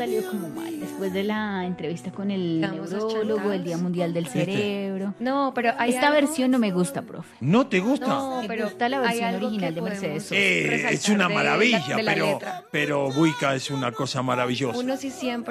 Salió como mal después de la entrevista con el Quedamos neurólogo, el achantados. Día Mundial del Cerebro. No, pero hay Esta algo... versión no me gusta, profe. ¿No te gusta? No, Me pero gusta la hay versión algo original que de Mercedes podemos Sosa. Es resaltar una de maravilla, la letra. pero Buica es una cosa maravillosa. Uno sí siempre